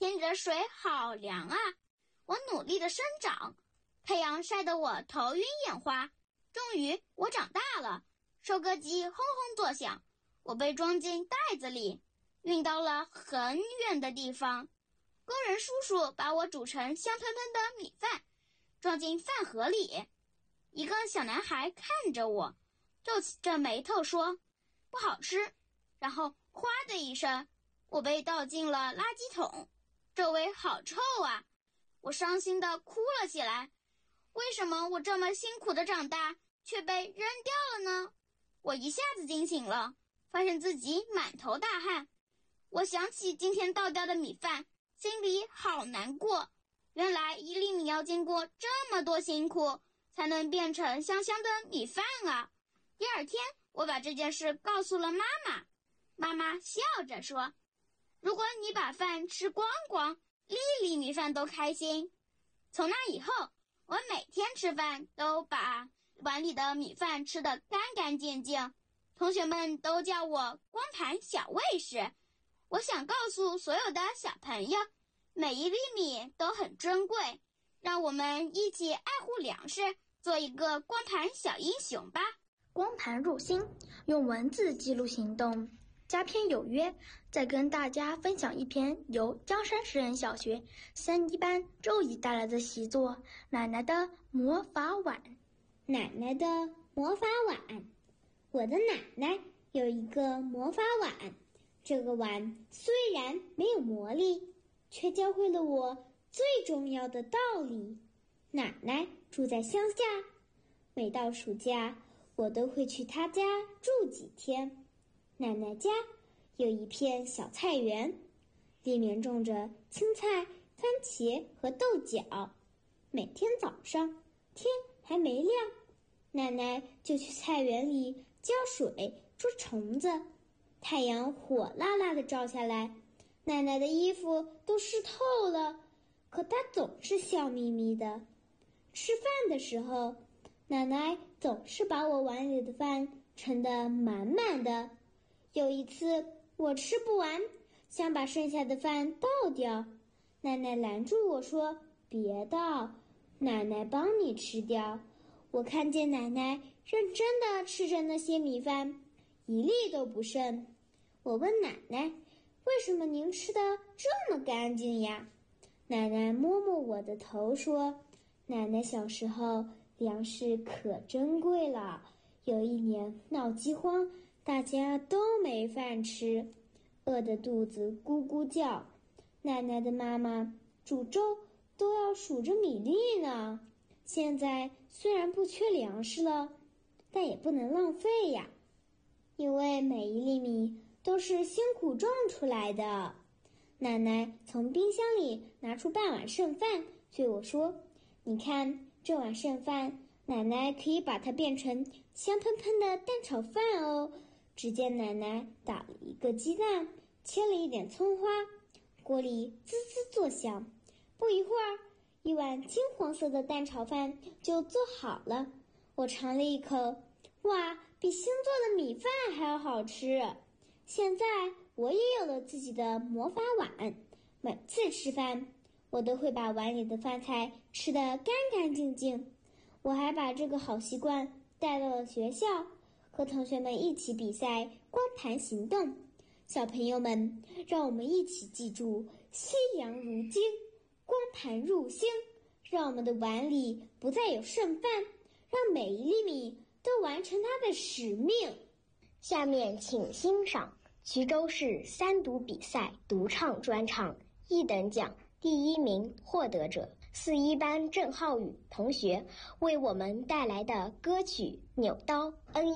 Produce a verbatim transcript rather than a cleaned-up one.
田里的水好凉啊！我努力的生长，太阳晒得我头晕眼花。终于我长大了，收割机轰轰作响，我被装进袋子里，运到了很远的地方。工人叔叔把我煮成香喷喷的米饭，装进饭盒里。一个小男孩看着我，皱起着眉头说：“不好吃。”然后哗的一声，我被倒进了垃圾桶，周围好臭啊！我伤心地哭了起来。为什么我这么辛苦的长大，却被扔掉了呢？我一下子惊醒了，发现自己满头大汗。我想起今天倒掉的米饭，心里好难过。原来一粒米要经过这么多辛苦，才能变成香香的米饭啊！第二天，我把这件事告诉了妈妈。妈妈笑着说：“如果你把饭吃光光，粒粒米饭都开心。”从那以后，我每天吃饭都把碗里的米饭吃得干干净净。同学们都叫我光盘小卫士。我想告诉所有的小朋友，每一粒米都很珍贵，让我们一起爱护粮食，做一个光盘小英雄吧。 光盘入心，用文字记录行动。佳篇有约，再跟大家分享一篇由江山实验小学三一班周乙带来的习作《奶奶的魔法碗》。 奶奶的魔法碗。我的奶奶有一个魔法碗，这个碗虽然没有魔力，却教会了我最重要的道理。奶奶住在乡下，每到暑假，我都会去她家住几天。奶奶家有一片小菜园，里面种着青菜、番茄和豆角。每天早上，天还没亮，奶奶就去菜园里浇水、捉虫子。太阳火辣辣地照下来，奶奶的衣服都湿透了，可她总是笑眯眯的。吃饭的时候，奶奶总是把我碗里的饭盛得满满的。有一次我吃不完，想把剩下的饭倒掉，奶奶拦住我说：“别倒，奶奶帮你吃掉。”我看见奶奶认真地吃着那些米饭，一粒都不剩。我问奶奶：“为什么您吃得这么干净呀？”奶奶摸摸我的头说：“奶奶小时候粮食可珍贵了，有一年闹饥荒，大家都没饭吃，饿得肚子咕咕叫。奶奶的妈妈煮粥都要数着米粒呢。现在虽然不缺粮食了，但也不能浪费呀，因为每一粒米都是辛苦种出来的。”奶奶从冰箱里拿出半碗剩饭，对我说：“你看这碗剩饭，奶奶可以把它变成香喷喷的蛋炒饭哦。”只见奶奶打了一个鸡蛋，切了一点葱花，锅里滋滋作响。不一会儿，一碗金黄色的蛋炒饭就做好了。我尝了一口，哇，比新做的米饭还要好吃。现在我也有了自己的魔法碗，每次吃饭，我都会把碗里的饭菜吃得干干净净。我还把这个好习惯带到了学校，和同学们一起比赛光盘行动。小朋友们，让我们一起记住夕阳如金，光盘入心，让我们的碗里不再有剩饭，让每一粒米都完成它的使命。 下面请欣赏衢州市三读比赛独唱专场一等奖第一名获得者四一班郑浩宇同学为我们带来的歌曲《扭刀恩》。